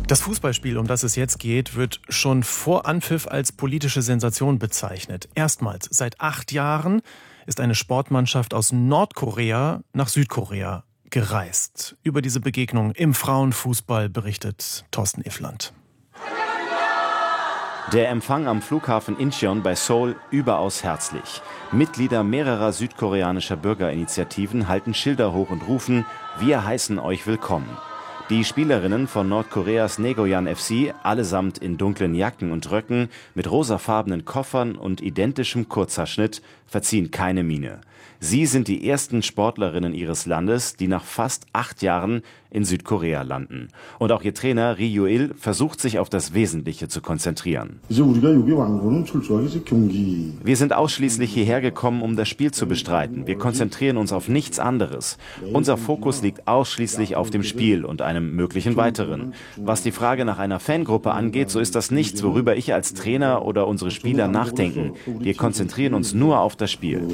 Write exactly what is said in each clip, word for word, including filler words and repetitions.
Das Fußballspiel, um das es jetzt geht, wird schon vor Anpfiff als politische Sensation bezeichnet. Erstmals seit acht Jahren ist eine Sportmannschaft aus Nordkorea nach Südkorea gereist. Über diese Begegnung im Frauenfußball berichtet Thorsten Iffland. Der Empfang am Flughafen Incheon bei Seoul überaus herzlich. Mitglieder mehrerer südkoreanischer Bürgerinitiativen halten Schilder hoch und rufen: Wir heißen euch willkommen. Die Spielerinnen von Nordkoreas Naegoyan F C, allesamt in dunklen Jacken und Röcken, mit rosafarbenen Koffern und identischem Kurzhaarschnitt, verziehen keine Miene. Sie sind die ersten Sportlerinnen ihres Landes, die nach fast acht Jahren in Südkorea landen. Und auch ihr Trainer Ri Yo-il versucht, sich auf das Wesentliche zu konzentrieren. Wir sind ausschließlich hierher gekommen, um das Spiel zu bestreiten. Wir konzentrieren uns auf nichts anderes. Unser Fokus liegt ausschließlich auf dem Spiel und einem möglichen weiteren. Was die Frage nach einer Fangruppe angeht, so ist das nichts, worüber ich als Trainer oder unsere Spieler nachdenken. Wir konzentrieren uns nur auf das Spiel.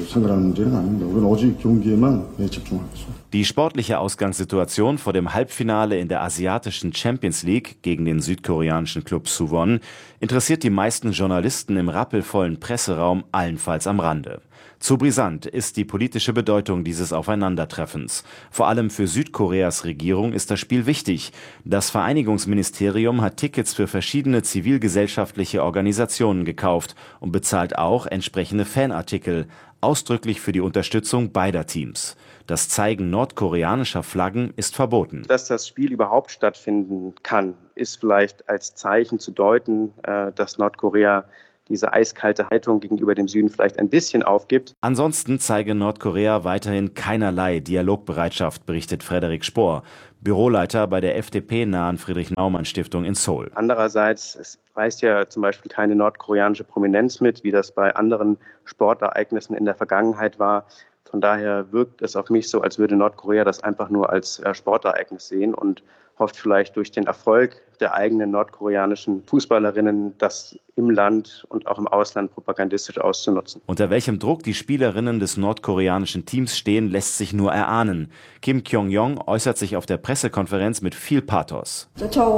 Die sportliche Ausgangssituation vor dem Halbfinale in der asiatischen Champions League gegen den südkoreanischen Klub Suwon interessiert die meisten Journalisten im rappelvollen Presseraum allenfalls am Rande. Zu brisant ist die politische Bedeutung dieses Aufeinandertreffens. Vor allem für Südkoreas Regierung ist das Spiel wichtig. Das Vereinigungsministerium hat Tickets für verschiedene zivilgesellschaftliche Organisationen gekauft und bezahlt auch entsprechende Fanartikel, ausdrücklich für die Unterstützung beider Teams. Das Zeigen nordkoreanischer Flaggen ist verboten. Dass das Spiel überhaupt stattfinden kann, ist vielleicht als Zeichen zu deuten, dass Nordkorea diese eiskalte Haltung gegenüber dem Süden vielleicht ein bisschen aufgibt. Ansonsten zeige Nordkorea weiterhin keinerlei Dialogbereitschaft, berichtet Frederik Spohr, Büroleiter bei der F D P-nahen Friedrich-Naumann-Stiftung in Seoul. Andererseits, es reist ja zum Beispiel keine nordkoreanische Prominenz mit, wie das bei anderen Sportereignissen in der Vergangenheit war. Von daher wirkt es auf mich so, als würde Nordkorea das einfach nur als Sportereignis sehen und hofft vielleicht durch den Erfolg der eigenen nordkoreanischen Fußballerinnen, das im Land und auch im Ausland propagandistisch auszunutzen. Unter welchem Druck die Spielerinnen des nordkoreanischen Teams stehen, lässt sich nur erahnen. Kim Kyung-jong äußert sich auf der Pressekonferenz mit viel Pathos.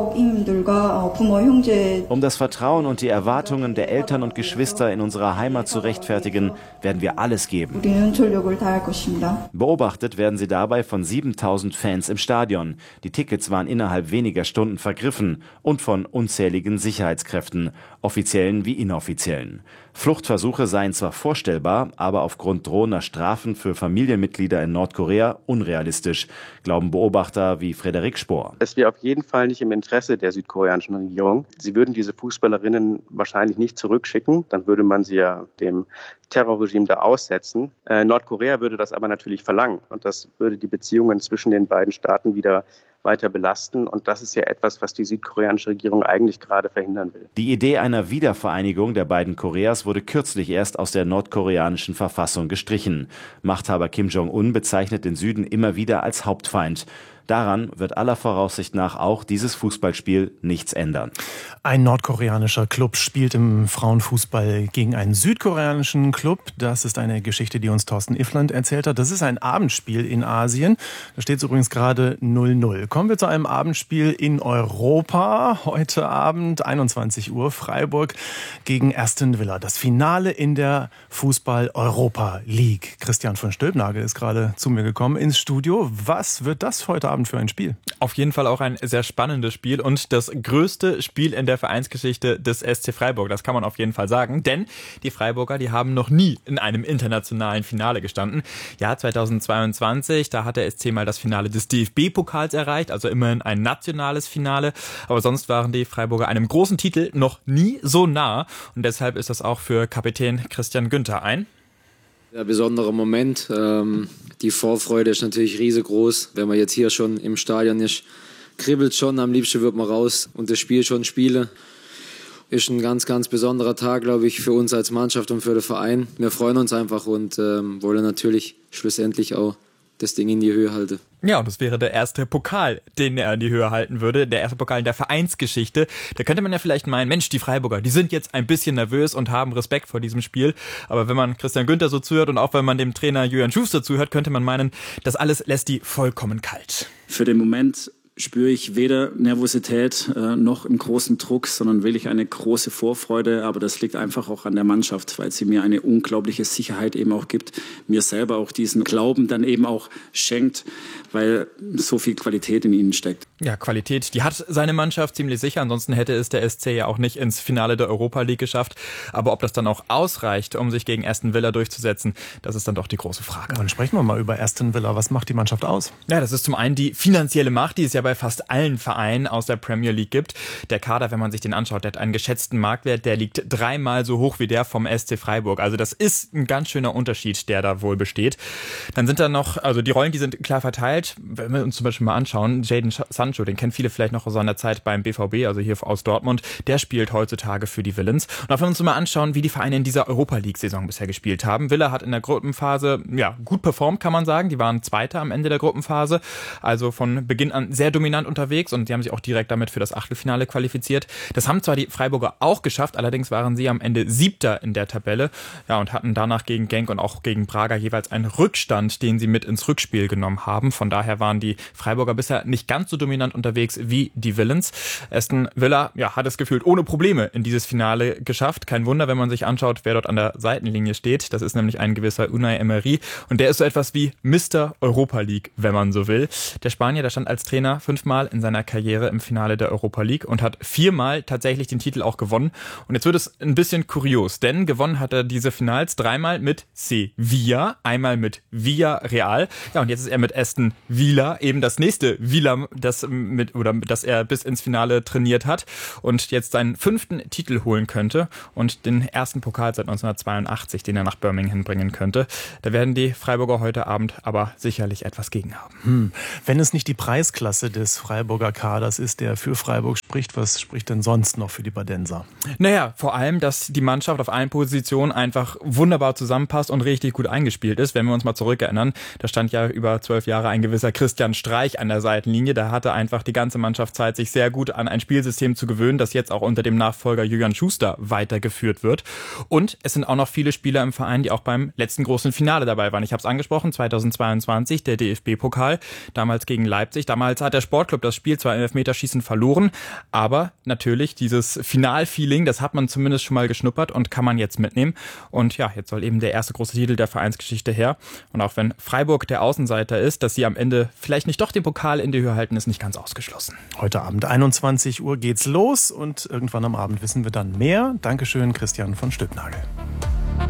Um das Vertrauen und die Erwartungen der Eltern und Geschwister in unserer Heimat zu rechtfertigen, werden wir alles geben. Beobachtet werden sie dabei von siebentausend Fans im Stadion. Die Tickets waren innerhalb weniger Stunden vergriffen und von unzähligen Sicherheitskräften, offiziellen wie inoffiziellen. Fluchtversuche seien zwar vorstellbar, aber aufgrund drohender Strafen für Familienmitglieder in Nordkorea unrealistisch, glauben Beobachter wie Frederik Spohr. Es wäre auf jeden Fall nicht im Interesse der südkoreanischen Regierung. Sie würden diese Fußballerinnen wahrscheinlich nicht zurückschicken, dann würde man sie ja dem Terrorregime da aussetzen. Äh, Nordkorea würde das aber natürlich verlangen und das würde die Beziehungen zwischen den beiden Staaten wieder weiter belasten. Und das ist ja etwas, was die südkoreanische Regierung eigentlich gerade verhindern will. Die Idee einer Wiedervereinigung der beiden Koreas wurde kürzlich erst aus der nordkoreanischen Verfassung gestrichen. Machthaber Kim Jong-un bezeichnet den Süden immer wieder als Hauptfeind. Daran wird aller Voraussicht nach auch dieses Fußballspiel nichts ändern. Ein nordkoreanischer Club spielt im Frauenfußball gegen einen südkoreanischen Club. Das ist eine Geschichte, die uns Thorsten Iffland erzählt hat. Das ist ein Abendspiel in Asien. Da steht es übrigens gerade null null. Kommen wir zu einem Abendspiel in Europa. Heute Abend, einundzwanzig Uhr, Freiburg gegen Aston Villa. Das Finale in der Fußball-Europa League. Christian von Stülpnagel ist gerade zu mir gekommen ins Studio. Was wird das heute Abend für ein Spiel? Auf jeden Fall auch ein sehr spannendes Spiel und das größte Spiel in der Vereinsgeschichte des S C Freiburg. Das kann man auf jeden Fall sagen, denn die Freiburger, die haben noch nie in einem internationalen Finale gestanden. Ja, zweitausendzweiundzwanzig, da hat der S C mal das Finale des D F B-Pokals erreicht, also immerhin ein nationales Finale. Aber sonst waren die Freiburger einem großen Titel noch nie so nah und deshalb ist das auch für Kapitän Christian Günther ein ein besonderer Moment. Ähm, die Vorfreude ist natürlich riesengroß. Wenn man jetzt hier schon im Stadion ist, kribbelt schon. Am liebsten wird man raus und das Spiel schon spielen. Ist ein ganz, ganz besonderer Tag, glaube ich, für uns als Mannschaft und für den Verein. Wir freuen uns einfach und ähm, wollen natürlich schlussendlich auch das Ding in die Höhe halten. Ja, und das wäre der erste Pokal, den er in die Höhe halten würde. Der erste Pokal in der Vereinsgeschichte. Da könnte man ja vielleicht meinen, Mensch, die Freiburger, die sind jetzt ein bisschen nervös und haben Respekt vor diesem Spiel. Aber wenn man Christian Günther so zuhört und auch wenn man dem Trainer Julian Schuster zuhört, könnte man meinen, das alles lässt die vollkommen kalt. Für den Moment spüre ich weder Nervosität äh, noch einen großen Druck, sondern wirklich eine große Vorfreude. Aber das liegt einfach auch an der Mannschaft, weil sie mir eine unglaubliche Sicherheit eben auch gibt, mir selber auch diesen Glauben dann eben auch schenkt, weil so viel Qualität in ihnen steckt. Ja, Qualität, die hat seine Mannschaft ziemlich sicher. Ansonsten hätte es der S C ja auch nicht ins Finale der Europa League geschafft. Aber ob das dann auch ausreicht, um sich gegen Aston Villa durchzusetzen, das ist dann doch die große Frage. Dann sprechen wir mal über Aston Villa. Was macht die Mannschaft aus? Ja, das ist zum einen die finanzielle Macht, die es ja bei fast allen Vereinen aus der Premier League gibt. Der Kader, wenn man sich den anschaut, der hat einen geschätzten Marktwert, der liegt dreimal so hoch wie der vom S C Freiburg. Also das ist ein ganz schöner Unterschied, der da wohl besteht. Dann sind da noch, also die Rollen, die sind klar verteilt. Wenn wir uns zum Beispiel mal anschauen, Jadon Sancho, den kennen viele vielleicht noch aus seiner Zeit beim B V B, also hier aus Dortmund, der spielt heutzutage für die Villains. Und auch wenn wir uns mal anschauen, wie die Vereine in dieser Europa League-Saison bisher gespielt haben. Villa hat in der Gruppenphase, ja, gut performt, kann man sagen. Die waren Zweiter am Ende der Gruppenphase, also von Beginn an sehr dominant unterwegs und die haben sich auch direkt damit für das Achtelfinale qualifiziert. Das haben zwar die Freiburger auch geschafft, allerdings waren sie am Ende Siebter in der Tabelle, ja, und hatten danach gegen Genk und auch gegen Braga jeweils einen Rückstand, den sie mit ins Rückspiel genommen haben. Von daher waren die Freiburger bisher nicht ganz so dominant unterwegs wie die Villains. Aston Villa, ja, hat es gefühlt ohne Probleme in dieses Finale geschafft. Kein Wunder, wenn man sich anschaut, wer dort an der Seitenlinie steht. Das ist nämlich ein gewisser Unai Emery und der ist so etwas wie Mister Europa League, wenn man so will. Der Spanier, der stand als Trainer fünfmal in seiner Karriere im Finale der Europa League und hat viermal tatsächlich den Titel auch gewonnen. Und jetzt wird es ein bisschen kurios, denn gewonnen hat er diese Finals dreimal mit Sevilla, einmal mit Villarreal. Ja, und jetzt ist er mit Aston Villa, eben das nächste Villa, das mit oder das er bis ins Finale trainiert hat und jetzt seinen fünften Titel holen könnte und den ersten Pokal seit neunzehnhundertzweiundachtzig, den er nach Birmingham bringen könnte. Da werden die Freiburger heute Abend aber sicherlich etwas gegen haben. Hm. Wenn es nicht die Preisklasse des Freiburger Kaders ist, der für Freiburg spricht, was spricht denn sonst noch für die Badenser? Naja, vor allem, dass die Mannschaft auf allen Positionen einfach wunderbar zusammenpasst und richtig gut eingespielt ist. Wenn wir uns mal zurückerinnern, da stand ja über zwölf Jahre ein gewisser Christian Streich an der Seitenlinie. Da hatte einfach die ganze Mannschaft Zeit, sich sehr gut an ein Spielsystem zu gewöhnen, das jetzt auch unter dem Nachfolger Julian Schuster weitergeführt wird. Und es sind auch noch viele Spieler im Verein, die auch beim letzten großen Finale dabei waren. Ich habe es angesprochen, zweitausendzweiundzwanzig, der D F B-Pokal, damals gegen Leipzig. Damals hat der Sportclub das Spiel zwar im Elfmeterschießen verloren, aber natürlich dieses Finalfeeling, das hat man zumindest schon mal geschnuppert und kann man jetzt mitnehmen. Und ja, jetzt soll eben der erste große Titel der Vereinsgeschichte her. Und auch wenn Freiburg der Außenseiter ist, dass sie am Ende vielleicht nicht doch den Pokal in die Höhe halten, ist nicht ganz ausgeschlossen. Heute Abend einundzwanzig Uhr geht's los und irgendwann am Abend wissen wir dann mehr. Dankeschön, Christian von Stülpnagel.